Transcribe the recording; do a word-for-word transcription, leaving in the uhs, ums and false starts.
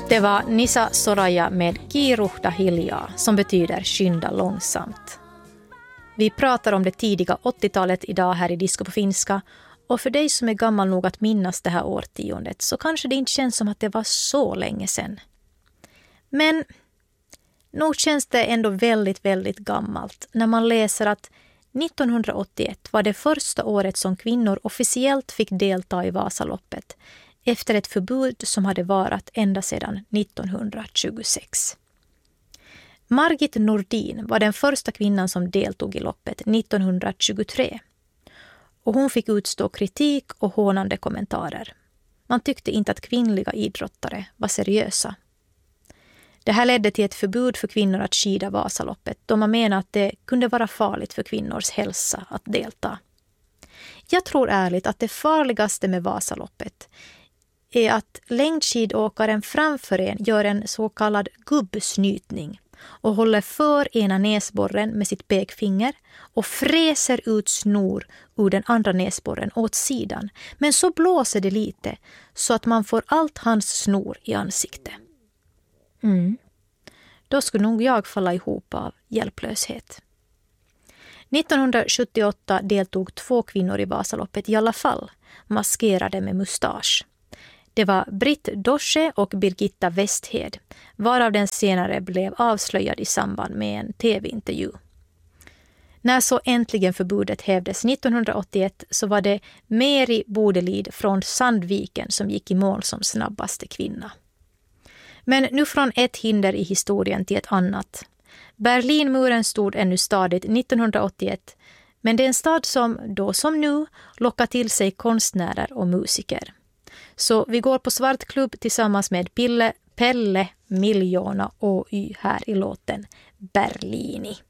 Det var Nisa Soraya med Kiiruhda hiljaa som betyder skynda långsamt. Vi pratar om det tidiga åttiotalet idag här i Disco på finska, och för dig som är gammal nog att minnas det här årtiondet så kanske det inte känns som att det var så länge sedan. Men nog känns det ändå väldigt, väldigt gammalt när man läser att nittonhundraåttioett var det första året som kvinnor officiellt fick delta i Vasaloppet efter ett förbud som hade varat ända sedan nittonhundratjugosex. Margit Nordin var den första kvinnan som deltog i loppet nittonhundratjugotre. Och hon fick utstå kritik och hånande kommentarer. Man tyckte inte att kvinnliga idrottare var seriösa. Det här ledde till ett förbud för kvinnor att skida Vasaloppet, då man menar att det kunde vara farligt för kvinnors hälsa att delta. Jag tror ärligt att det farligaste med Vasaloppet är att längdskidåkaren framför en gör en så kallad gubbsnytning och håller för ena näsborren med sitt pekfinger och fräser ut snor ur den andra näsborren åt sidan. Men så blåser det lite så att man får allt hans snor i ansiktet. Mm. Då skulle nog jag falla ihop av hjälplöshet. nittonhundrasjuttioåtta deltog två kvinnor i Vasaloppet i alla fall, maskerade med mustasch. Det var Britt Dosche och Birgitta Westhed, varav den senare blev avslöjad i samband med en tv-intervju. När så äntligen förbudet hävdes nittonhundraåttioett så var det Meri Bodelid från Sandviken som gick i mål som snabbaste kvinna. Men nu från ett hinder i historien till ett annat. Berlinmuren stod ännu stadigt nittonhundraåttioett, men det är en stad som då som nu lockar till sig konstnärer och musiker. Så vi går på Svartklubb tillsammans med Pille, Pelle, Miljona och Y här i låten Berlini.